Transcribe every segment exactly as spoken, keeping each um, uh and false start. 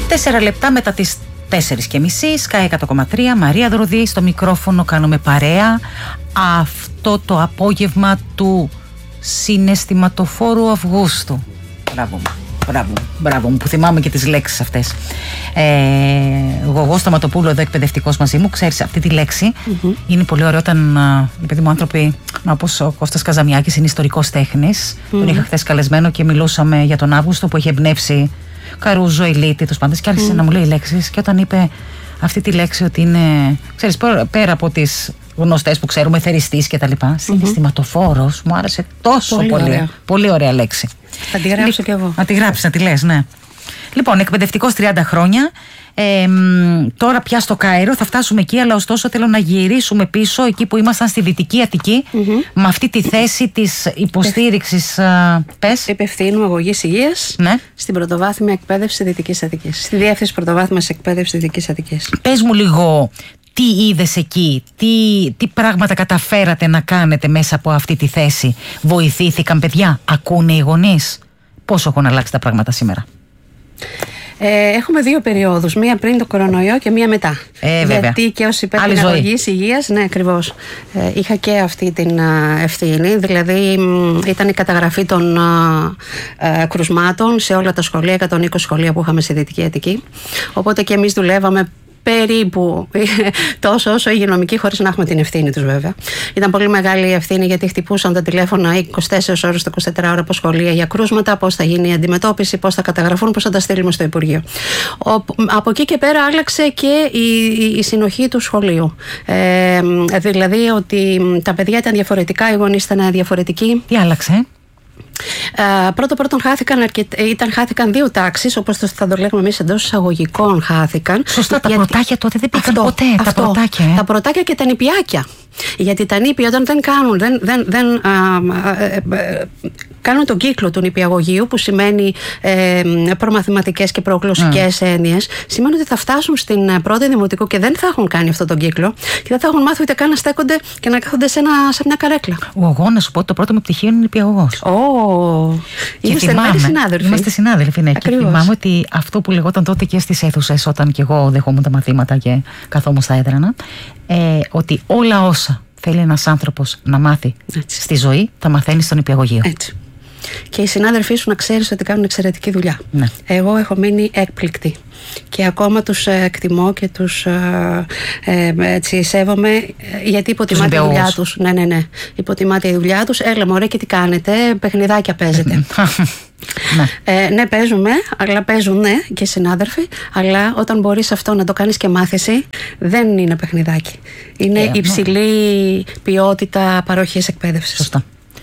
Τέσσερα λεπτά μετά τις τέσσερις και μισή, Sky εκατό κόμμα τρία, Μαρία Δροδή στο μικρόφωνο, κάνουμε παρέα αυτό το απόγευμα του συναισθηματοφόρου Αυγούστου. Μπράβο, μπράβο, μπράβο μου που θυμάμαι και τις λέξεις αυτές. Ε, Γογό Σταματοπούλου εδώ, εκπαιδευτικός μαζί μου, ξέρεις αυτή τη λέξη. Mm-hmm. Είναι πολύ ωραίο όταν, επειδή μου άνθρωποι, όπως ο Κώστας Καζαμιάκης είναι ιστορικός τέχνης, mm-hmm. τον είχα χθες καλεσμένο και μιλούσαμε για τον Αύγουστο που έχει εμπνεύσει Καρούζο, Ηλίτη, τους πάντες, και άρχισε mm. να μου λέει λέξεις, και όταν είπε αυτή τη λέξη ότι είναι, ξέρεις, πέρα από τις γνωστές που ξέρουμε, θεριστής και τα λοιπά, mm-hmm. συναισθηματοφόρος, μου άρεσε τόσο πολύ, πολύ ωραία. Πολύ ωραία λέξη. Θα τη γράψω κι εγώ. Να τη γράψεις, να τη λες, ναι. Λοιπόν, εκπαιδευτικός τριάντα χρόνια. Ε, τώρα πια στο Κάιρο, θα φτάσουμε εκεί, αλλά ωστόσο θέλω να γυρίσουμε πίσω εκεί που ήμασταν στη Δυτική Αττική, mm-hmm. με αυτή τη θέση της υποστήριξης. Uh, πες. Υπευθύνου αγωγής υγείας, ναι. στην πρωτοβάθμια εκπαίδευση Δυτικής Αττικής. Στη διεύθυνση πρωτοβάθμιας εκπαίδευση Δυτικής Αττικής. Πες μου λίγο, τι είδες εκεί, τι, τι πράγματα καταφέρατε να κάνετε μέσα από αυτή τη θέση? Βοηθήθηκαν παιδιά, ακούνε οι γονείς? Πόσο έχουν αλλάξει τα πράγματα σήμερα? Ε, έχουμε δύο περιόδους, μία πριν το κορονοϊό και μία μετά. Ε, Γιατί και ως υπεύθυνη αγωγής υγείας, ναι, ακριβώς, ε, είχα και αυτή την α, ευθύνη. Δηλαδή μ, ήταν η καταγραφή των α, α, κρουσμάτων σε όλα τα σχολεία, εκατόν είκοσι σχολεία που είχαμε στη Δυτική Αττική. Οπότε και εμείς δουλεύαμε περίπου τόσο όσο υγειονομικοί, χωρίς να έχουμε την ευθύνη τους βέβαια. Ήταν πολύ μεγάλη η ευθύνη, γιατί χτυπούσαν τα τηλέφωνα είκοσι τέσσερις ώρες το είκοσι τέσσερις ώρα από σχολεία για κρούσματα, πώς θα γίνει η αντιμετώπιση, πώς θα καταγραφούν, πώς θα τα στείλουμε στο Υπουργείο. Ο, από εκεί και πέρα άλλαξε και η, η, η συνοχή του σχολείου. Ε, δηλαδή ότι τα παιδιά ήταν διαφορετικά, οι γονείς ήταν διαφορετικοί. Τι άλλαξε? Uh, πρώτο πρώτον χάθηκαν, αρκετ... ήταν, χάθηκαν δύο τάξεις, όπως θα το λέγουμε εμείς εντός εισαγωγικών χάθηκαν. Σωστά, τα γιατί... πρωτάκια τότε δεν πήγαν αυτό, ποτέ. Αυτό, τα πρωτάκια, ε. τα πρωτάκια και τα νηπιάκια. Γιατί τα νήπια όταν δεν κάνουν, δεν, δεν, δεν α, α, α, α, κάνουν τον κύκλο του νηπιαγωγείου, που σημαίνει ε, προμαθηματικές και προγλωσσικές mm. έννοιες, σημαίνει ότι θα φτάσουν στην πρώτη δημοτικού και δεν θα έχουν κάνει αυτό τον κύκλο και δεν θα έχουν μάθει ούτε καν να στέκονται και να κάθονται σε, ένα, σε μια καρέκλα. Ο εγώ να σου πω, το πρώτο μου πτυχίο είναι νηπιαγωγός. Oh. Είμαστε συνάδελφοι. Είμαστε συνάδελφοι, ναι. Και θυμάμαι ότι αυτό που λεγόταν τότε και στις αίθουσες, όταν και εγώ δεχόμουν τα μαθήματα και καθόμουν στα έδρανα, ε, ότι όλα όσα θέλει ένας άνθρωπος να μάθει έτσι στη ζωή, τα μαθαίνει στον νηπιαγωγείο. Έτσι. Και οι συνάδελφοί σου να ξέρεις ότι κάνουν εξαιρετική δουλειά. Ναι. Εγώ έχω μείνει έκπληκτη και ακόμα τους ε, εκτιμώ και τους ε, ε, έτσι, σέβομαι, γιατί υποτιμάται η δουλειά τους. Ναι, ναι, ναι. Υποτιμάται η δουλειά τους. Έλα μωρέ, και τι κάνετε? Παιχνιδάκια παίζετε. Ναι. Ε, ναι, παίζουμε, αλλά παίζουν ναι και οι συνάδελφοι, αλλά όταν μπορείς αυτό να το κάνεις και μάθηση, δεν είναι παιχνιδάκι. Είναι yeah, υψηλή yeah. ποιότητα παροχής εκπαίδευσης. Σωστά.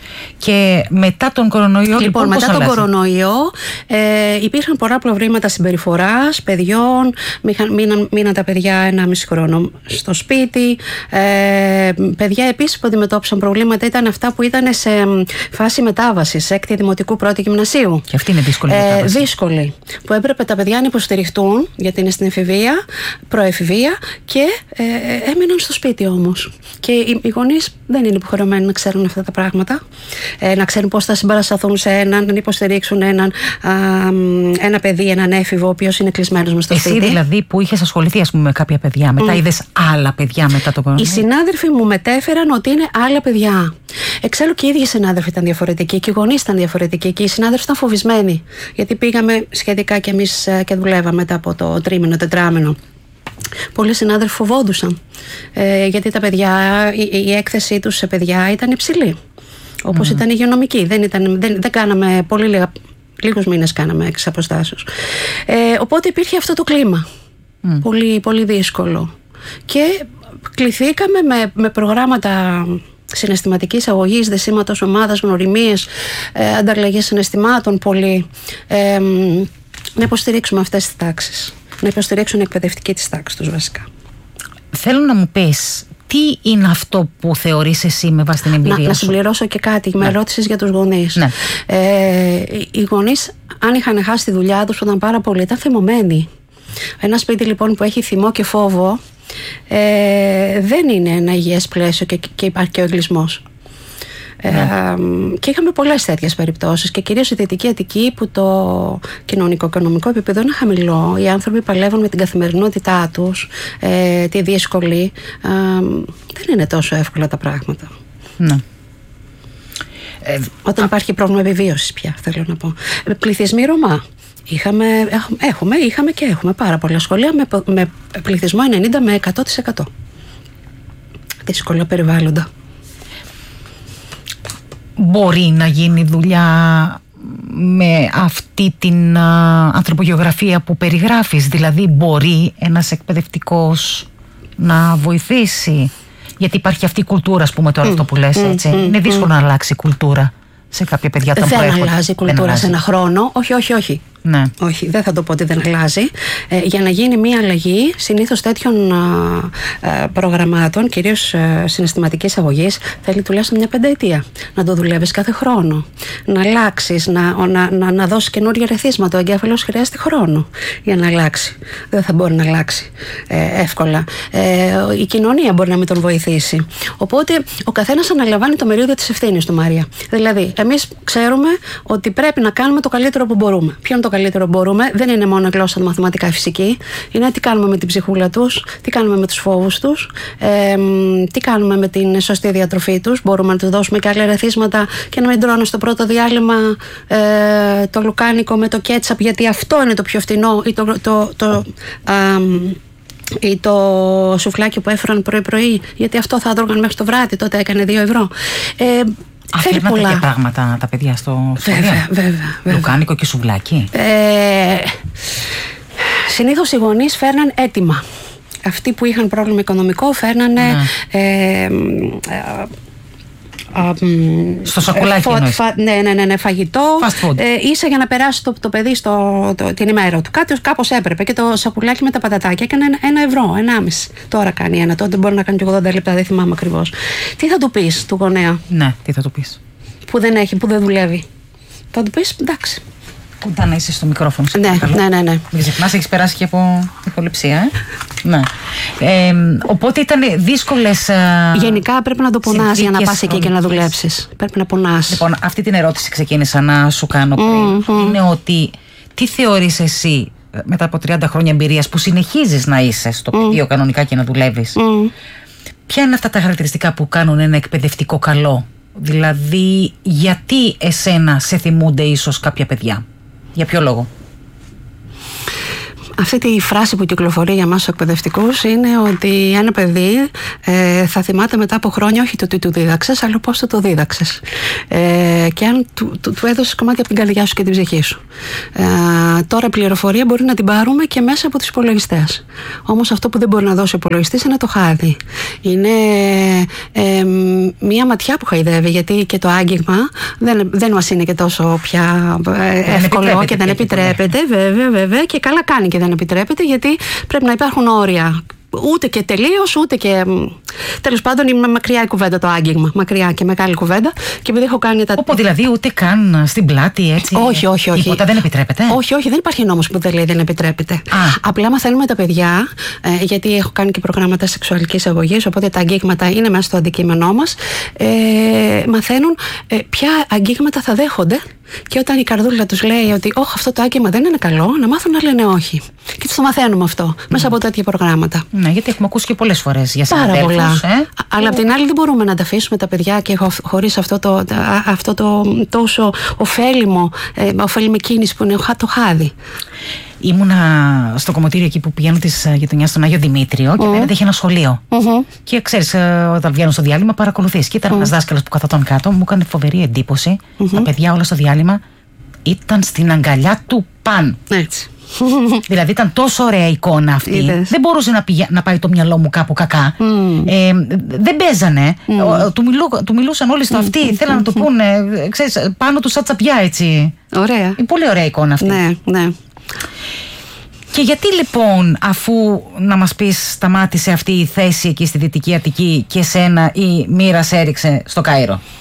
Και μετά τον κορονοϊό, λοιπόν, λοιπόν μετά τον κορονοϊό ε, υπήρχαν πολλά προβλήματα συμπεριφοράς παιδιών. Μείναν, μείναν τα παιδιά ένα μισή χρόνο στο σπίτι. Ε, παιδιά επίσης που αντιμετώπισαν προβλήματα ήταν αυτά που ήταν σε φάση μετάβασης, έκτη δημοτικού, πρώτη γυμνασίου. Και αυτή είναι δύσκολη μετάβαση. Ε, δύσκολη. Που έπρεπε τα παιδιά να υποστηριχτούν, γιατί είναι στην εφηβεία, προεφηβεία, και ε, έμειναν στο σπίτι όμως. Και οι, οι γονείς δεν είναι υποχρεωμένοι να ξέρουν αυτά τα πράγματα. Ε, να ξέρουν πώς θα συμπαρασταθούν σε έναν, να υποστηρίξουν έναν, α, ένα παιδί, έναν έφηβο, ο οποίος είναι κλεισμένος μες στο Εσύ σπίτι. Εσύ δηλαδή που είχες ασχοληθεί, ας πούμε, με κάποια παιδιά, μετά mm. είδες άλλα παιδιά μετά το κορονοϊό? Οι συνάδελφοι μου μετέφεραν ότι είναι άλλα παιδιά. Εξάλλου και οι ίδιοι συνάδελφοι ήταν διαφορετικοί και οι γονείς ήταν διαφορετικοί και οι συνάδελφοι ήταν φοβισμένοι. Γιατί πήγαμε σχετικά κι εμείς και δουλεύαμε μετά από το τρίμηνο, τετράμηνο. Πολλοί συνάδελφοι φοβόντουσαν. Ε, γιατί τα παιδιά, η, η έκθεσή τους σε παιδιά ήταν υψηλή. Όπως mm. ήταν υγειονομική. Δεν, ήταν, δεν, δεν κάναμε πολύ λίγα, λίγους μήνες κάναμε εξ αποστάσεως. Ε, οπότε υπήρχε αυτό το κλίμα. Mm. Πολύ, πολύ δύσκολο. Και κληθήκαμε με, με προγράμματα συναισθηματικής αγωγής, δεσίματος ομάδας, γνωριμίες, ε, ανταλλαγές συναισθημάτων πολύ. Ε, να υποστηρίξουμε αυτές τις τάξεις. Να υποστηρίξουν εκπαιδευτική της τάξη τους βασικά. Θέλω να μου πεις, τι είναι αυτό που θεωρείς εσύ με βάση την εμπειρία να, σου? Να συμπληρώσω και κάτι. Ναι. Με ερώτησες για τους γονείς. Ναι. Ε, οι γονείς, αν είχαν χάσει τη δουλειά τους, ήταν πάρα πολύ, ήταν θυμωμένοι. Ένα σπίτι λοιπόν που έχει θυμό και φόβο, ε, δεν είναι ένα υγιές πλαίσιο και, και υπάρχει και ο εγκλισμός. Ε, και είχαμε πολλές τέτοιες περιπτώσεις και κυρίως η Δυτική Αττική που το κοινωνικό-οικονομικό επίπεδο είναι χαμηλό. Οι άνθρωποι παλεύουν με την καθημερινότητά τους, ε, τη δύσκολη. Ε, δεν είναι τόσο εύκολα τα πράγματα. Ναι. Ε, Όταν υπάρχει πρόβλημα επιβίωσης πια, θέλω να πω. Πληθυσμοί Ρωμά. Είχαμε, έχουμε, είχαμε και έχουμε πάρα πολλά σχολεία με, με πληθυσμό ενενήντα με εκατό τοις εκατό. Δύσκολα περιβάλλοντα. Μπορεί να γίνει δουλειά με αυτή την α, ανθρωπογεωγραφία που περιγράφεις? Δηλαδή μπορεί ένας εκπαιδευτικός να βοηθήσει? Γιατί υπάρχει αυτή η κουλτούρα, ας πούμε, τώρα mm, αυτό που λες, έτσι. Mm, είναι δύσκολο mm. να αλλάξει η κουλτούρα σε κάποια παιδιά. Δεν αλλάζει η κουλτούρα αλλάζει. Σε ένα χρόνο. Όχι, όχι, όχι. Ναι. Όχι, δεν θα το πω ότι δεν αλλάζει. Ε, για να γίνει μια αλλαγή συνήθως τέτοιων α, α, προγραμμάτων, κυρίως α, συναισθηματικής αγωγής, θέλει τουλάχιστον μια πενταετία. Να το δουλεύεις κάθε χρόνο. Να αλλάξεις, να, να, να, να δώσεις καινούργια ρεθίσματα. Ο εγκέφαλος χρειάζεται χρόνο για να αλλάξει. Δεν θα μπορεί να αλλάξει ε, εύκολα. Ε, η κοινωνία μπορεί να μην τον βοηθήσει. Οπότε ο καθένας αναλαμβάνει το μερίδιο της ευθύνης του, Μάρια. Δηλαδή, εμείς ξέρουμε ότι πρέπει να κάνουμε το καλύτερο που μπορούμε. Ποιο είναι το καλύτερο μπορούμε? Δεν είναι μόνο γλώσσα, μαθηματικά, φυσική. Είναι τι κάνουμε με την ψυχούλα τους, τι κάνουμε με τους φόβους τους, ε, τι κάνουμε με την σωστή διατροφή τους. Μπορούμε να τους δώσουμε και άλλα ερεθίσματα και να μην τρώνε στο πρώτο διάλειμμα ε, το λουκάνικο με το κέτσαπ, γιατί αυτό είναι το πιο φτηνό, ή το, το, το, α, ή το σουφλάκι που έφεραν πρωί-πρωί, γιατί αυτό θα τρώγαν μέχρι το βράδυ, τότε έκανε δύο ευρώ. Ε, Αφήνουν τέτοια πράγματα τα παιδιά στο σχολείο? Βέβαια, βέβαια, βέβαια. Λουκάνικο και σουβλάκι. Ε, συνήθως οι γονείς φέρναν έτοιμα. Αυτοί που είχαν πρόβλημα οικονομικό φέρνανε ναι. ε, στο σακουλάκι φω, φα, ναι, ναι, ναι, ναι, φαγητό ε, ίσα για να περάσει το, το παιδί στο, το, την ημέρα του. Κάτι κάπως έπρεπε. Και το σακουλάκι με τα πατατάκια έκανε ένα, ένα ευρώ, ενάμιση. Τώρα κάνει ένα, τότε μπορεί να κάνει και ογδόντα λεπτά, δεν θυμάμαι ακριβώς. Τι θα του πεις του γονέα? Ναι, τι θα του πεις? Που δεν έχει, που δεν δουλεύει. Θα του πεις εντάξει. Κοντά να είσαι στο μικρόφωνο. Ναι, ναι, ναι, ναι. Μην ξεχνάς, έχεις περάσει και από υποληψία, ε? Ναι. Ε, οπότε ήταν δύσκολες. Γενικά πρέπει να το πονάς για να πας εκεί και να δουλέψεις. Πρέπει να πονάς. Λοιπόν, αυτή την ερώτηση ξεκίνησα να σου κάνω πριν. Mm, mm. Είναι ότι τι θεωρείς εσύ μετά από τριάντα χρόνια εμπειρίας που συνεχίζεις να είσαι στο mm. πεδίο κανονικά και να δουλεύεις? Mm. Ποια είναι αυτά τα χαρακτηριστικά που κάνουν ένα εκπαιδευτικό καλό? Δηλαδή, γιατί εσένα σε θυμούνται ίσως κάποια παιδιά? Για ποιο λόγο? Αυτή τη φράση που κυκλοφορεί για εμάς τους εκπαιδευτικούς είναι ότι ένα παιδί ε, θα θυμάται μετά από χρόνια όχι το τι του δίδαξες, αλλά πώς το το δίδαξες. Ε, και αν του, του, του έδωσες κομμάτι από την καρδιά σου και την ψυχή σου. Ε, τώρα η πληροφορία μπορεί να την πάρουμε και μέσα από τους υπολογιστές. Όμως αυτό που δεν μπορεί να δώσει ο υπολογιστής είναι το χάδι. Είναι ε, μία ματιά που χαϊδεύει, γιατί και το άγγιγμα δεν, δεν μας είναι και τόσο πια ε, εύκολο και δεν επιτρέπεται, βέβαια, βέβαια, και καλά κάνει και δεν επιτρέπεται, γιατί πρέπει να υπάρχουν όρια. Ούτε και τελείως, ούτε και. Τέλος πάντων, είναι μακριά η κουβέντα το άγγιγμα. Μακριά και μεγάλη κουβέντα. Και επειδή έχω κάνει τα. Οπότε δηλαδή ούτε καν στην πλάτη, έτσι. Όχι, όχι, όχι. Τίποτα δεν επιτρέπεται. Όχι, όχι, δεν υπάρχει νόμος που δεν λέει δεν επιτρέπεται. Α. Απλά μαθαίνουμε τα παιδιά, ε, γιατί έχω κάνει και προγράμματα σεξουαλικής αγωγής, οπότε τα αγγίγματα είναι μέσα στο αντικείμενό μας. Ε, μαθαίνουν ε, ποια αγγίγματα θα δέχονται. Και όταν η καρδούλα τους λέει ότι όχι, αυτό το άγγιγμα δεν είναι καλό, να μάθουν να λένε όχι. Και τους το μαθαίνουμε αυτό mm. μέσα από τέτοια προγράμματα. Ναι, γιατί έχουμε ακούσει και πολλές φορές για συναδέλφους. Πάρα πολλά. Ε? Αλλά απ' την άλλη δεν μπορούμε να τα αφήσουμε τα παιδιά και χωρίς αυτό το, αυτό το τόσο ωφέλιμο, ε, ωφέλιμη κίνηση που είναι το χάδι. Ήμουνα στο κομμωτήριο εκεί που πηγαίνω της γειτονιάς στον Άγιο Δημήτριο και απέναντι είχε ένα σχολείο. Mm-hmm. Και ξέρεις, όταν βγαίνω στο διάλειμμα παρακολουθείς. Και ήταν mm. ένας δάσκαλος που καθόταν κάτω, μου έκανε φοβερή εντύπωση. Mm-hmm. Τα παιδιά όλα στο διάλειμμα ήταν στην αγκαλιά του παν. Έτσι. Δηλαδή ήταν τόσο ωραία εικόνα αυτή. Είδες. Δεν μπορούσε να, πηγα... να πάει το μυαλό μου κάπου κακά. Mm. Ε, δεν παίζανε. Mm. Ο, του, μιλού... του μιλούσαν όλοι στο αυτί. Mm. Θέλαν να το πούνε, ξέρεις, πάνω του σαν τσαπιά, έτσι. Ωραία. Είναι πολύ ωραία εικόνα αυτή. Ναι, ναι. Και γιατί λοιπόν, αφού να μας πεις σταμάτησε αυτή η θέση εκεί στη Δυτική Αττική και σένα η μοίρα σε έριξε στο Κάιρο?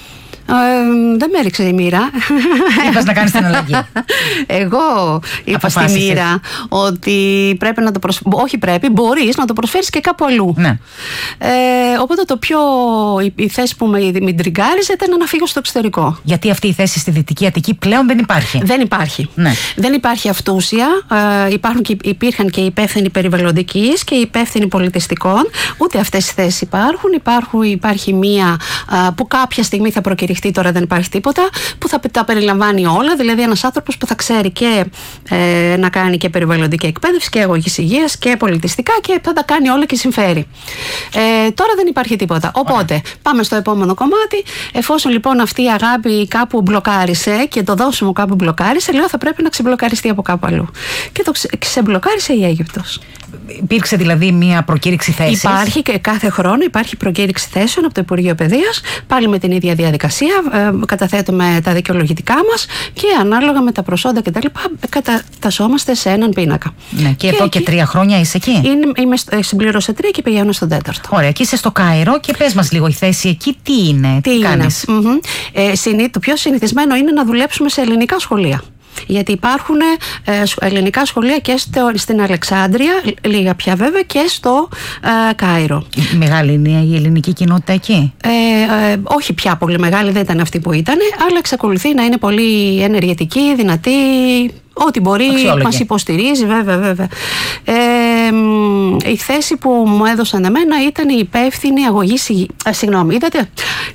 Ε, δεν με έριξε η μοίρα. Είπες να κάνεις την αλλαγή. Εγώ είπα στη μοίρα ότι πρέπει να το προσφέρεις. Όχι, πρέπει, μπορείς να το προσφέρεις και κάπου αλλού. Ναι. Ε, οπότε το πιο. Η, η θέση που με, με τριγκάριζε ήταν να φύγω στο εξωτερικό. Γιατί αυτή η θέση στη Δυτική Αττική πλέον δεν υπάρχει. Δεν υπάρχει. Ναι. Δεν υπάρχει αυτούσια. Ε, υπάρχουν και, υπήρχαν και υπεύθυνοι περιβαλλοντικής και υπεύθυνοι πολιτιστικών. Ούτε αυτές οι θέσεις υπάρχουν. υπάρχουν υπάρχει μία ε, που κάποια στιγμή θα προκηρυχθεί, τώρα δεν υπάρχει τίποτα, που θα τα περιλαμβάνει όλα. Δηλαδή ένας άνθρωπος που θα ξέρει και ε, να κάνει και περιβαλλοντική εκπαίδευση και αγωγής υγείας και πολιτιστικά και θα τα κάνει όλα και συμφέρει. Ε, τώρα δεν υπάρχει τίποτα. Οπότε Ωραία. πάμε στο επόμενο κομμάτι. Εφόσον λοιπόν αυτή η αγάπη κάπου μπλοκάρισε και το δώσιμο κάπου μπλοκάρισε, λέω θα πρέπει να ξεμπλοκαριστεί από κάπου αλλού. Και το ξε, ξεμπλοκάρισε η Αίγυπτος. Υπήρξε δηλαδή μια προκήρυξη θέσης. Υπάρχει και κάθε χρόνο υπάρχει προκήρυξη θέσεων από το Υπουργείο Παιδείας, πάλι με την ίδια διαδικασία. Ε, καταθέτουμε τα δικαιολογητικά μας και ανάλογα με τα προσόντα κτλ. Κατατασσόμαστε σε έναν πίνακα. Ναι, και, και εδώ και τρία χρόνια είσαι εκεί. Είναι, είμαι, συμπλήρωσα τρία και πηγαίνω στον τέταρτο. Ωραία, και είσαι στο Κάιρο και πες μας λίγο η θέση εκεί τι είναι, τι, τι κάνεις. Mm-hmm. Ε, συνή, το πιο συνηθισμένο είναι να δουλέψουμε σε ελληνικά σχολεία. Γιατί υπάρχουν ε, ελληνικά σχολεία και στο, στην Αλεξάνδρεια, λίγα πια βέβαια, και στο ε, Κάιρο. Μεγάλη είναι η ελληνική κοινότητα εκεί? Ε, ε, όχι πια πολύ μεγάλη, δεν ήταν αυτή που ήταν, αλλά εξακολουθεί να είναι πολύ ενεργετική, δυνατή. Ό,τι μπορεί μας υποστηρίζει, βέβαια, βέβαια. Ε, η θέση που μου έδωσαν εμένα ήταν η υπεύθυνη αγωγής υγείας. Συγγνώμη, είδατε.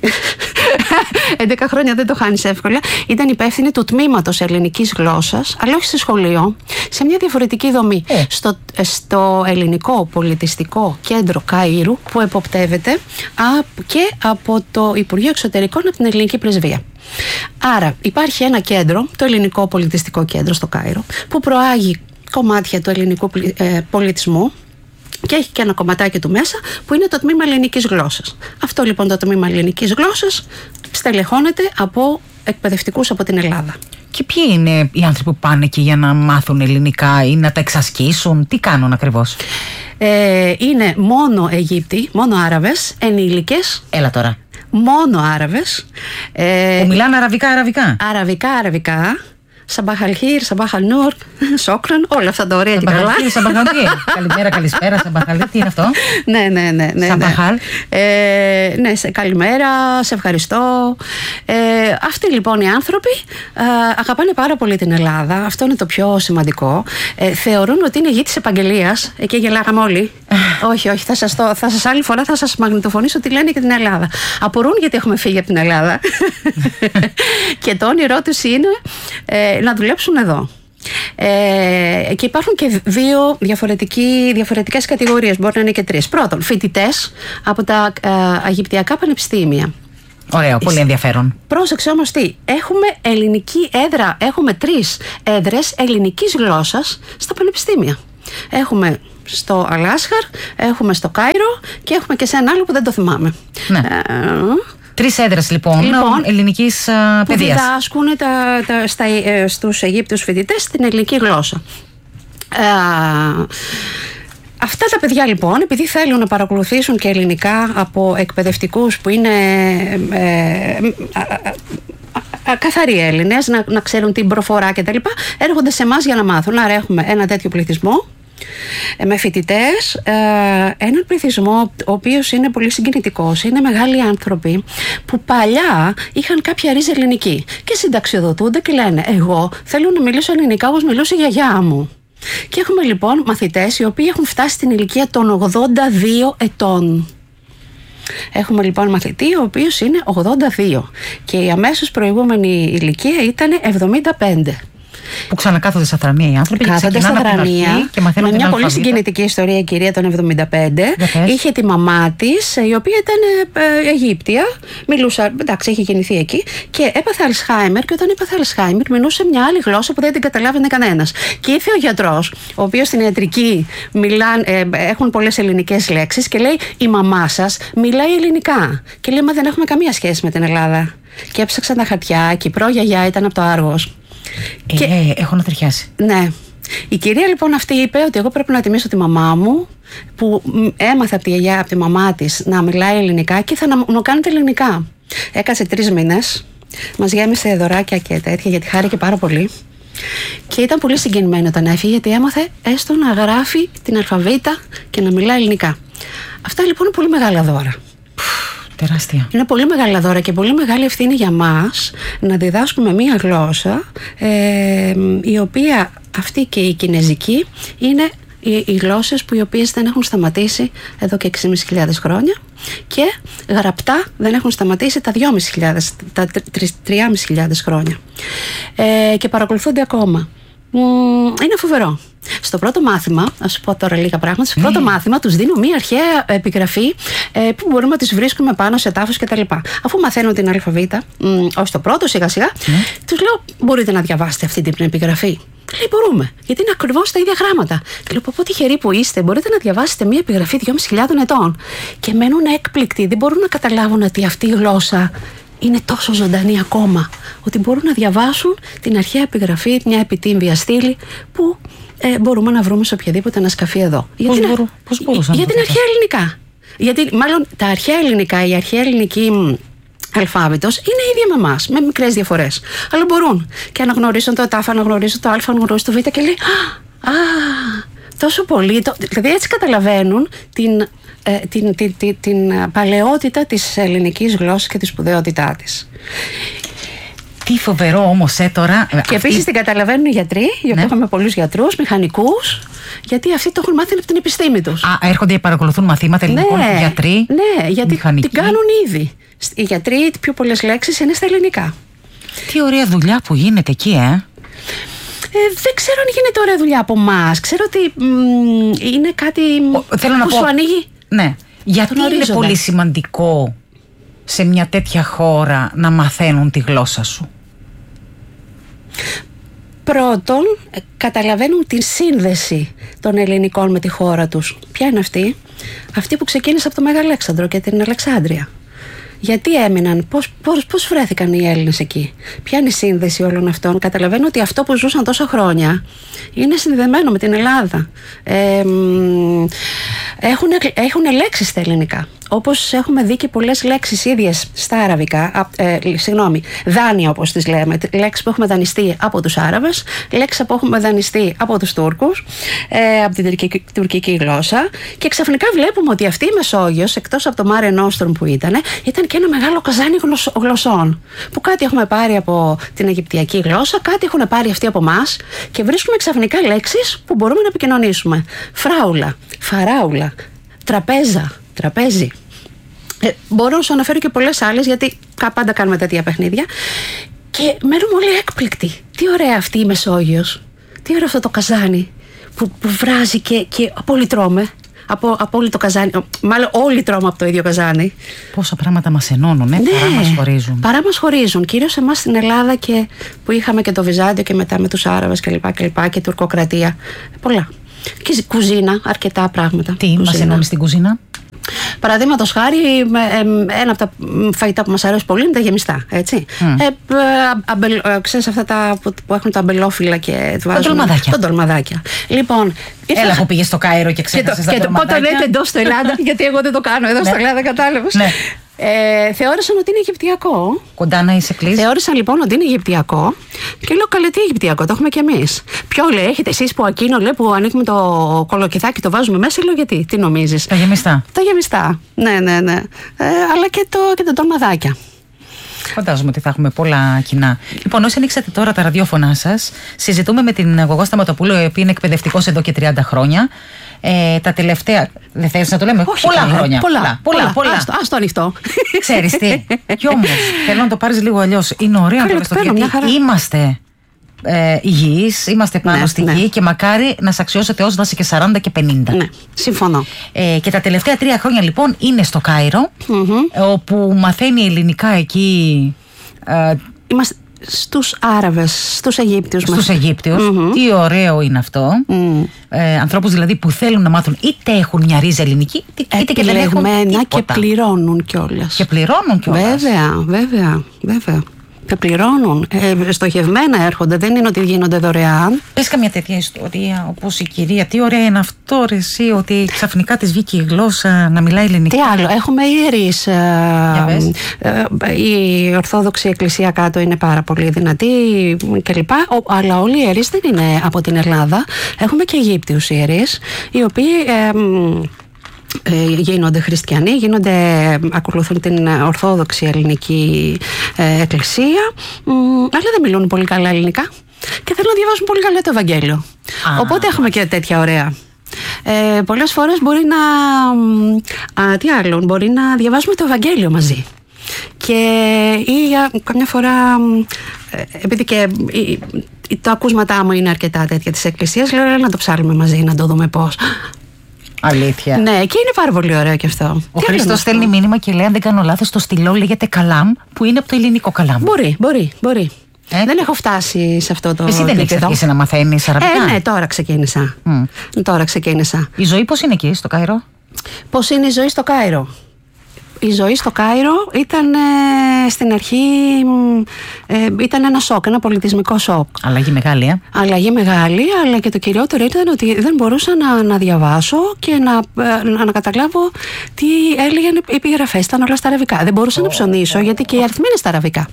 έντεκα χρόνια δεν το χάνεις εύκολα. Ήταν υπεύθυνη του τμήματος ελληνικής γλώσσας, αλλά όχι σε σχολείο, σε μια διαφορετική δομή. Ε. Στο, στο Ελληνικό Πολιτιστικό Κέντρο Καΐρου, που εποπτεύεται και από το Υπουργείο Εξωτερικών, από την Ελληνική Πρεσβεία. Άρα υπάρχει ένα κέντρο, το Ελληνικό Πολιτιστικό Κέντρο στο Κάιρο, που προάγει κομμάτια του ελληνικού πολιτισμού και έχει και ένα κομματάκι του μέσα που είναι το τμήμα ελληνικής γλώσσας. Αυτό λοιπόν το τμήμα ελληνικής γλώσσας στελεχώνεται από εκπαιδευτικούς από την Ελλάδα. Και ποιοι είναι οι άνθρωποι που πάνε εκεί για να μάθουν ελληνικά ή να τα εξασκήσουν, τι κάνουν ακριβώς? Ε, είναι μόνο Αιγύπτιοι, μόνο Άραβες, ενήλικες. Έλα τώρα. Μόνο Άραβες. Ε, που μιλάνε αραβικά, αραβικά. Αραβικά, αραβικά. Σαμπαχαλχίρ, Σαμπαχαλνούρ, Σόκραν, όλα αυτά τα ωραία και καλά. Σαμπαχαλχίρ, Σαμπαχαλχίρ. Καλημέρα, καλησπέρα, Σαμπαχαλχίρ, τι είναι αυτό? Ναι, ναι, ναι. ναι Σαμπαχάλ. Ε, ναι, σε, καλημέρα, σε ευχαριστώ. Ε, αυτοί λοιπόν οι άνθρωποι ε, αγαπάνε πάρα πολύ την Ελλάδα. Αυτό είναι το πιο σημαντικό. Ε, θεωρούν ότι είναι γη της επαγγελίας. Εκεί γελάγαμε όλοι. όχι, όχι, θα σας, το, θα σας άλλη φορά θα σας μαγνητοφωνήσω τι λένε για την Ελλάδα. Απορούν γιατί έχουμε φύγει από την Ελλάδα. Και το όνειρό τους είναι ε, να δουλέψουν εδώ. Ε, και υπάρχουν και δύο διαφορετικές κατηγορίες, μπορεί να είναι και τρεις. Πρώτον, φοιτητές από τα ε, Αιγυπτιακά πανεπιστήμια. Ωραίο, πολύ ενδιαφέρον. Πρόσεξε όμως τι, έχουμε ελληνική έδρα, έχουμε τρεις έδρες ελληνικής γλώσσας στα πανεπιστήμια. Έχουμε στο Αλάσχαρ, έχουμε στο Κάιρο και έχουμε και σε ένα άλλο που δεν το θυμάμαι. Ναι. Ε, Τρεις έδρες λοιπόν, λοιπόν ελληνικής uh, που παιδείας. Διδάσκουν τα, τα, στα, ε, στους Αιγύπτιους φοιτητές την ελληνική γλώσσα. Ε, αυτά τα παιδιά λοιπόν, επειδή θέλουν να παρακολουθήσουν και ελληνικά από εκπαιδευτικούς που είναι ε, ε, ε, καθαροί Έλληνες, να, να ξέρουν την προφορά κτλ., έρχονται σε εμάς για να μάθουν. Άρα έχουμε ένα τέτοιο πληθυσμό με φοιτητές, ε, έναν πληθυσμό ο οποίος είναι πολύ συγκινητικός, είναι μεγάλοι άνθρωποι που παλιά είχαν κάποια ρίζα ελληνική και συνταξιοδοτούνται και λένε εγώ θέλω να μιλήσω ελληνικά όπως μιλούσε η γιαγιά μου. Και έχουμε λοιπόν μαθητές οι οποίοι έχουν φτάσει στην ηλικία των ογδόντα δύο ετών. Έχουμε λοιπόν μαθητή ο οποίος είναι ογδόντα δύο και η αμέσως προηγούμενη ηλικία ήταν εβδομήντα πέντε. Που ξανακάθονται στα θρανία οι άνθρωποι. Κάθονται στα θρανία. Με μια πολύ συγκινητική ιστορία η κυρία των εβδομήντα πέντε. Είχε τη μαμά της, η οποία ήταν ε, Αιγύπτια. Μιλούσε, εντάξει, είχε γεννηθεί εκεί. Και έπαθε Αλσχάιμερ. Και όταν έπαθε Αλσχάιμερ, μιλούσε μια άλλη γλώσσα που δεν την καταλάβαινε κανένας. Και ήρθε ο γιατρός, ο οποίος στην ιατρική μιλάν, ε, έχουν πολλές ελληνικές λέξεις. Και λέει: η μαμά σας μιλάει ελληνικά. Και λέει: μα δεν έχουμε καμία σχέση με την Ελλάδα. Και έψαξαν τα χαρτιά και η προγιαγιά ήταν από το Άργος. Ε, και... ε, έχω να τριχιάσει. Ναι. Η κυρία λοιπόν αυτή είπε ότι εγώ πρέπει να τιμήσω τη μαμά μου που έμαθε από τη γιαγιά, από τη μαμά της να μιλάει ελληνικά και θα μου κάνετε ελληνικά. Έκασε τρεις μήνες. Μας γέμισε δωράκια και τέτοια, γιατί χάρηκε πάρα πολύ. Και ήταν πολύ συγκινημένη όταν έφυγε, γιατί έμαθε έστω να γράφει την αλφαβήτα και να μιλά ελληνικά. Αυτά λοιπόν είναι πολύ μεγάλα δώρα. Τεράστια. Είναι πολύ μεγάλα δώρα και πολύ μεγάλη ευθύνη για μας να διδάσκουμε μία γλώσσα ε, η οποία αυτή και η κινεζική είναι οι, οι γλώσσες που οι οποίες δεν έχουν σταματήσει εδώ και έξι χιλιάδες πεντακόσια χρόνια και γραπτά δεν έχουν σταματήσει τα δυόμισι χιλιάδες, τα τρεις χιλιάδες πεντακόσια χρόνια ε, και παρακολουθούνται ακόμα. Είναι φοβερό. Στο πρώτο μάθημα, να σου πω τώρα λίγα πράγματα. Στο mm. πρώτο μάθημα τους δίνω μία αρχαία επιγραφή ε, που μπορούμε να τις βρίσκουμε πάνω σε τάφους κτλ. Αφού μαθαίνουν την αλφαβήτα, ως το πρώτο σιγά σιγά, mm. τους λέω: μπορείτε να διαβάσετε αυτή την επιγραφή? Λέει: μπορούμε, γιατί είναι ακριβώς τα ίδια γράμματα. Και λέω: πω τυχεροί που είστε, μπορείτε να διαβάσετε μία επιγραφή δυόμισι χιλιάδων ετών. Και μένουν έκπληκτοι, δεν μπορούν να καταλάβουν ότι αυτή η γλώσσα είναι τόσο ζωντανή ακόμα, ότι μπορούν να διαβάσουν την αρχαία επιγραφή, μια επιτύμβια στήλη που ε, μπορούμε να βρούμε σε οποιαδήποτε ανασκαφή εδώ. Πώς, γιατί μπορού, πώς μπορούσαν για την αρχαία ελληνικά. Γιατί μάλλον τα αρχαία ελληνικά, η αρχαία ελληνική αλφάβητος είναι ίδια με εμάς, με μικρές διαφορές. Αλλά μπορούν και αναγνωρίζουν το τάφ, αναγνωρίζουν το α, αναγνωρίζουν το β και λέει: Α, τόσο πολύ. Το, δηλαδή έτσι καταλαβαίνουν την. Ε, την, την, την, την παλαιότητα της ελληνικής γλώσσας και τη σπουδαιότητά της. Τι φοβερό όμως ε, τώρα. Και αυτή... επίσης την καταλαβαίνουν οι γιατροί, γιατί ναι. Έχουμε πολλούς γιατρούς, μηχανικούς, γιατί αυτοί το έχουν μάθει από την επιστήμη τους. Α, έρχονται και παρακολουθούν μαθήματα ελληνικών, ναι, γιατροί. Ναι, γιατί μηχανικοί. Την κάνουν ήδη. Οι γιατροί, οι πιο πολλές λέξεις είναι στα ελληνικά. Τι ωραία δουλειά που γίνεται εκεί, ε. Ε, δεν ξέρω αν γίνεται ωραία δουλειά από εμάς. Ξέρω ότι μ, είναι κάτι Ο, θέλω που να πω... σου ανοίγει. Ναι. Γιατί είναι πολύ σημαντικό σε μια τέτοια χώρα να μαθαίνουν τη γλώσσα σου? Πρώτον, καταλαβαίνουν τη σύνδεση των ελληνικών με τη χώρα τους. Ποια είναι αυτή? Αυτή που ξεκίνησε από το Μέγα Αλέξανδρο και την Αλεξάνδρεια. Γιατί έμειναν, πώς, πώς, πώς βρέθηκαν οι Έλληνες εκεί, ποια είναι η σύνδεση όλων αυτών? Καταλαβαίνω ότι αυτό που ζούσαν τόσα χρόνια είναι συνδεδεμένο με την Ελλάδα. Ε, έχουν, έχουν λέξεις στα ελληνικά. Όπως έχουμε δει και πολλές λέξεις ίδιες στα αραβικά, ε, συγγνώμη, δάνεια όπως τις λέμε, λέξεις που έχουμε δανειστεί από τους Άραβες, λέξεις που έχουμε δανειστεί από τους Τούρκους, ε, από την τουρκική, τουρκική γλώσσα, και ξαφνικά βλέπουμε ότι αυτή η Μεσόγειος, εκτός από το Mare Nostrum που ήταν, ήταν και ένα μεγάλο καζάνι γλωσσών. Που κάτι έχουμε πάρει από την Αιγυπτιακή γλώσσα, κάτι έχουν πάρει αυτοί από εμάς και βρίσκουμε ξαφνικά λέξεις που μπορούμε να επικοινωνήσουμε. Φράουλα, φαράουλα, τραπέζα, τραπέζι. Ε, μπορώ να σου αναφέρω και πολλές άλλες, γιατί πάντα κάνουμε τέτοια παιχνίδια. Και μένουμε όλοι έκπληκτοι. Τι ωραία αυτή η Μεσόγειος. Τι ωραίο αυτό το καζάνι που, που βράζει και, και από όλοι τρώμε. Από, από όλο το καζάνι. Μάλλον όλοι τρώμε από το ίδιο καζάνι. Πόσα πράγματα μας ενώνουν, ναι, παρά μας χωρίζουν. Παρά μας χωρίζουν. Κυρίως εμάς στην Ελλάδα, και που είχαμε και το Βυζάντιο και μετά με τους Άραβες κλπ. Και, και, και τουρκοκρατία. Πολλά. Και κουζίνα, αρκετά πράγματα. Τι μας ενώνει στην κουζίνα? Παραδείγματος χάρη, ένα από τα φαγητά που μας αρέσει πολύ είναι τα γεμιστά. Έτσι. Mm. Ε, αμπελ, ξέρεις αυτά τα που έχουν τα αμπελόφυλλα και βάζουν. Τολμαδάκια. Τον τολμαδάκια. Λοιπόν, ήρθα... Έλα που πήγες στο Κάιρο και ξέχασες τα τολμαδάκια. Πότε λέτε εντός στο Ελλάδα, γιατί εγώ δεν το κάνω εδώ στην Ελλάδα, κατάλαβες. Ναι. Ε, θεώρησαν ότι είναι Αιγυπτιακό. Κοντά να είσαι κλείσει. Θεώρησαν λοιπόν ότι είναι Αιγυπτιακό. Και λέω: καλέ, τι Αιγυπτιακό, το έχουμε κι εμείς. Ποιο λέει, έχετε εσείς που ακίνο, λέει, που ανοίγουμε το κολοκυθάκι, το βάζουμε μέσα? Λέω: γιατί, τι νομίζεις? Τα γεμιστά. Τα γεμιστά. Ναι, ναι, ναι. Ε, αλλά και, το, και τα τολμαδάκια. Φαντάζομαι ότι θα έχουμε πολλά κοινά. Λοιπόν, όσοι ανοίξατε τώρα τα ραδιόφωνά σας, συζητούμε με την Γογό Σταματοπούλου, η οποία είναι εκπαιδευτικός εδώ και τριάντα χρόνια. Ε, τα τελευταία. Δεν θέλεις να το λέμε? Όχι, πολλά καλά, χρόνια. Πολλά, πολλά. πολλά, πολλά. Άστο, άστο ανοιχτό. Ξέρεις τι. Κι όμως θέλω να το πάρεις λίγο αλλιώς. Είναι ωραίο να το πεις το, γιατί είμαστε ε, υγιείς, είμαστε πάνω ναι, στη γη, ναι. Και μακάρι να σε αξιώσει ο Θεός να είσαι και σαράντα και πενήντα. Ναι, συμφωνώ. Ε, και τα τελευταία τρία χρόνια λοιπόν είναι στο Κάιρο, mm-hmm. όπου μαθαίνει ελληνικά εκεί. Ε, είμαστε στους Άραβες, στους Αιγύπτιους. Στους Αιγύπτιους. Mm-hmm. Τι ωραίο είναι αυτό. Mm. Ε, ανθρώπους δηλαδή που θέλουν να μάθουν, είτε έχουν μια ρίζα ελληνική, είτε και δεν έχουν τίποτα. Και πληρώνουν κιόλας. Και πληρώνουν κιόλας. Βέβαια, βέβαια, βέβαια. Και πληρώνουν. Ε, στοχευμένα έρχονται, δεν είναι ότι γίνονται δωρεάν. Πες καμιά τέτοια ιστορία, όπως η κυρία. Τι ωραία είναι αυτό, ρε, εσύ, ότι ξαφνικά της βγήκε η γλώσσα να μιλάει ελληνικά. Τι άλλο, έχουμε ιερείς. Ε, ε, η Ορθόδοξη Εκκλησία κάτω είναι πάρα πολύ δυνατή κλπ. Αλλά όλοι οι ιερείς δεν είναι από την Ελλάδα. Έχουμε και Αιγύπτιους ιερείς, οι οποίοι. Ε, Ε, γίνονται χριστιανοί, γίνονται, ακολουθούν την Ορθόδοξη Ελληνική ε, Εκκλησία, μ, αλλά δεν μιλούν πολύ καλά ελληνικά και θέλουν να διαβάσουν πολύ καλά το Ευαγγέλιο. Α, Οπότε έχουμε και τέτοια ωραία. Ε, πολλές φορές μπορεί να α, τι άλλο, μπορεί να διαβάσουμε το Ευαγγέλιο μαζί. Και ή α, καμιά φορά ε, επειδή και η, τα ακούσματά μου είναι αρκετά τέτοια της Εκκλησίας, λέω να το ψάλουμε μαζί, να το δούμε πώς. Αλήθεια. Ναι, και είναι πάρα πολύ ωραίο και αυτό. Ο Χρήστος στέλνει μήνυμα και λέει: αν δεν κάνω λάθος, το στυλό λέγεται καλάμ, που είναι από το ελληνικό καλάμ. Μπορεί, μπορεί, μπορεί. Ε? Δεν έχω φτάσει σε αυτό το. Εσύ δεν έχεις αρχίσει να μαθαίνεις αραβικά? Ε, ναι, τώρα ξεκίνησα. Mm. Τώρα ξεκίνησα. Η ζωή πώς είναι εκεί στο Κάιρο? Πώς είναι η ζωή στο Κάιρο? Η ζωή στο Κάιρο ήταν ε, στην αρχή ε, ήταν ένα σοκ, ένα πολιτισμικό σοκ. Αλλαγή μεγάλη, ε? Αλλαγή μεγάλη, αλλά και το κυριότερο ήταν ότι δεν μπορούσα να, να διαβάσω και να, να, να καταλάβω τι έλεγαν οι επιγραφές. Ήταν όλα στα αραβικά. Δεν μπορούσα oh, να ψωνίσω oh, γιατί και οι αριθμοί είναι στα αραβικά.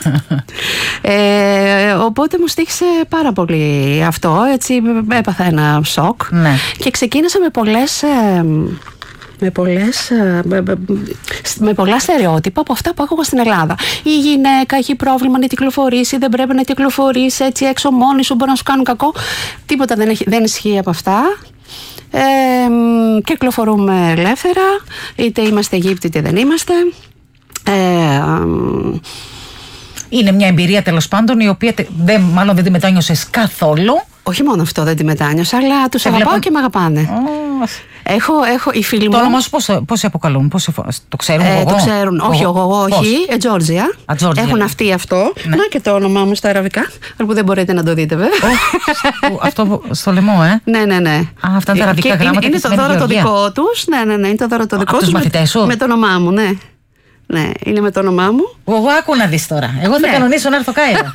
ε, οπότε μου στοίχησε πάρα πολύ αυτό. Έτσι έπαθα ένα σοκ. Ναι. Και ξεκίνησα με πολλές... Ε, Με, πολλές, με πολλά στερεότυπα από αυτά που άκουγα στην Ελλάδα. Η γυναίκα έχει πρόβλημα να κυκλοφορήσει, δεν πρέπει να κυκλοφορήσει έτσι έξω μόνη σου, μπορεί να σου κάνουν κακό. Τίποτα δεν, έχει, δεν ισχύει από αυτά. Ε, κυκλοφορούμε ελεύθερα, είτε είμαστε Αιγύπτιοι είτε δεν είμαστε. Ε, Είναι μια εμπειρία τέλος πάντων η οποία δεν, μάλλον δεν τη μετάνιωσες καθόλου. Όχι μόνο αυτό δεν τη μετάνιωσα, αλλά τους αγαπάω βλέπω... και με αγαπάνε. Oh. Έχω, έχω, οι φίλοι μου. Το όνομα σου πώς, πώς σε αποκαλούν, πώς σε, το ξέρουν, ε, το ξέρουν. Ο, όχι, εγώ, όχι. Ε, Τζόρτζια. Έχουν αυτοί αυτό. Ναι. Να και το όνομά μου στα αραβικά, που δεν μπορείτε να το δείτε, βέβαια. Oh, αυτό στο λαιμό, ε. Ναι, ναι, ναι. Α, αυτά είναι τα αραβικά γράμματα. Είναι, είναι το δώρο το δικό τους. Ναι, ναι, ναι, είναι το δώρο το δικό τους. Με, με το όνομά μου, ναι. Ναι, είναι με το όνομά μου. Εγώ άκου να δεις τώρα. Εγώ θα ναι. κανονίσω να έρθω Κάιρο.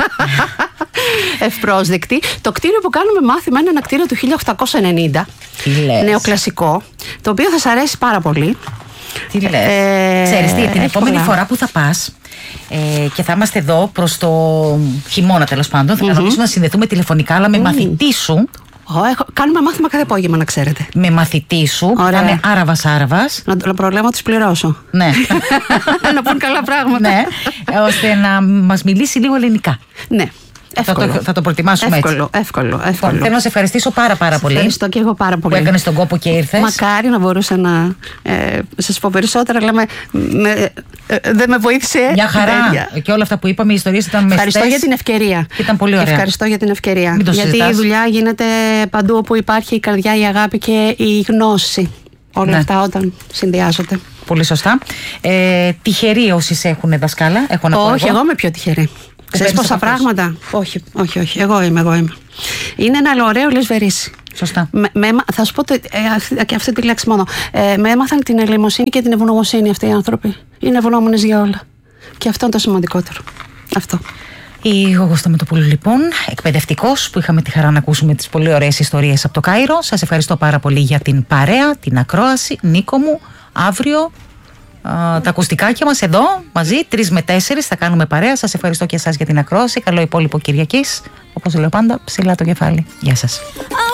Ευπρόσδεκτη. Το κτίριο που κάνουμε μάθημα είναι ένα κτίριο του χίλια οκτακόσια ενενήντα. Νεοκλασικό. Το οποίο θα σας αρέσει πάρα πολύ. Τι λες. Ε, Ξέρεις τι, την επόμενη πολλά. φορά που θα πας ε, και θα είμαστε εδώ προς το χειμώνα τέλος πάντων, θα mm-hmm. κανονίσουμε να συνδεθούμε τηλεφωνικά, αλλά με mm. μαθητή σου. Oh, έχω, κάνουμε μάθημα κάθε απόγευμα, να ξέρετε. Με μαθητή σου, που θα είναι Άραβας-Άραβας. Να, να προλάβω να τους πληρώσω. Ναι. Να πούν καλά πράγματα. Ναι, ώστε να μας μιλήσει λίγο ελληνικά. Ναι. Θα το, θα το προετοιμάσουμε εύκολο, έτσι. Εύκολο, εύκολο. Θέλω να σε ευχαριστήσω πάρα πάρα πολύ. Ευχαριστώ και εγώ πάρα πολύ. Που έκανες τον κόπο και ήρθες. Μακάρι να μπορούσα να ε, σας πω περισσότερα, αλλά με, με, ε, δεν με βοήθησε. Μια χαρά. Τέτοια. Και όλα αυτά που είπαμε, οι ιστορίες ήταν μεστές. Ευχαριστώ για την ευκαιρία. Ήταν πολύ ωραία. Ευχαριστώ για την ευκαιρία. Μην το γιατί συζητάς. Η δουλειά γίνεται παντού όπου υπάρχει η καρδιά, η αγάπη και η γνώση. Όλα ναι. αυτά όταν συνδυάζονται. Πολύ σωστά. Ε, τυχεροί όσοι σε έχουν δασκάλα, έχω να πω. Όχι, εγώ είμαι πιο τυχερή. Ξέρεις πόσα πράγματα. Όχι, όχι, όχι. Εγώ είμαι, εγώ είμαι. Είναι ένα ωραίο λεσβερίσι. Σωστά. Με, με, θα σου πω το, ε, και αυτή τη λέξη μόνο. Ε, με έμαθαν την ελεημοσύνη και την ευγνωμοσύνη αυτοί οι άνθρωποι. Είναι ευγνώμονες για όλα. Και αυτό είναι το σημαντικότερο. Αυτό. Η Γογό Σταματοπούλου, λοιπόν, εκπαιδευτικός, που είχαμε τη χαρά να ακούσουμε τις πολύ ωραίες ιστορίες από το Κάιρο. Σας ευχαριστώ πάρα πολύ για την παρέα, την ακρόαση. Νίκο μου, αύριο. Uh, τα ακουστικάκια μας εδώ μαζί, τρεις με τέσσερις θα κάνουμε παρέα. Σας ευχαριστώ και εσάς για την ακρόαση. Καλό υπόλοιπο Κυριακής. Όπως λέω πάντα, ψηλά το κεφάλι. Γεια σας.